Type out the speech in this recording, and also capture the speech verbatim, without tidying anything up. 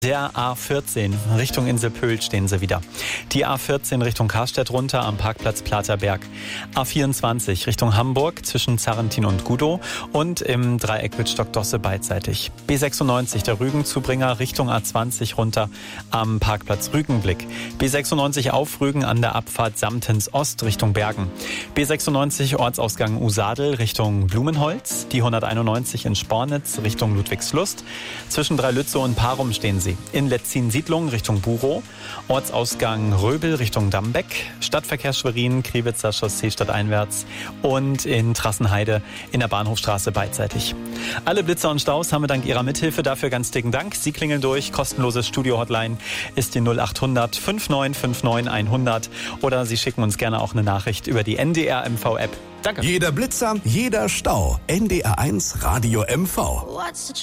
Der A vierzehn Richtung Inselpöhl stehen sie wieder. Die A vierzehn Richtung Karstedt runter am Parkplatz Platerberg. A vierundzwanzig Richtung Hamburg zwischen Zarrentin und Gudow und im Dreieck Wittstock-Dosse beidseitig. B sechsundneunzig der Rügenzubringer Richtung A zwanzig runter am Parkplatz Rügenblick. B sechsundneunzig auf Rügen an der Abfahrt Samtens Ost Richtung Bergen. B sechsundneunzig Ortsausgang Usadel Richtung Blumenholz. Die hunderteinundneunzig in Spornitz Richtung Ludwigslust. Zwischen Dreilützow und Parum stehen sie. In Letzin-Siedlung Richtung Burow, Ortsausgang Röbel Richtung Dambeck, Stadtverkehr Schwerin, Kriwitzer Chaussee stadteinwärts und in Trassenheide in der Bahnhofstraße beidseitig. Alle Blitzer und Staus haben wir dank Ihrer Mithilfe. Dafür ganz dicken Dank. Sie klingeln durch. Kostenlose Studio-Hotline ist die null acht hundert fünfundneunzig fünfundneunzig hundert oder Sie schicken uns gerne auch eine Nachricht über die N D R M V App. Danke. Jeder Blitzer, jeder Stau. N D R eins Radio M V.